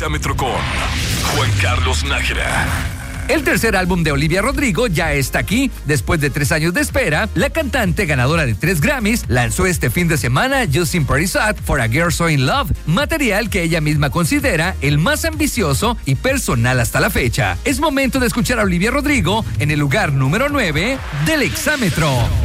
Exámetro con Juan Carlos Nájera. El tercer álbum de Olivia Rodrigo ya está aquí. Después de 3 años de espera, la cantante ganadora de 3 Grammys lanzó este fin de semana Justin Pretty Sad for a Girl So in Love, material que ella misma considera el más ambicioso y personal hasta la fecha. Es momento de escuchar a Olivia Rodrigo en el lugar número 9 del Exámetro.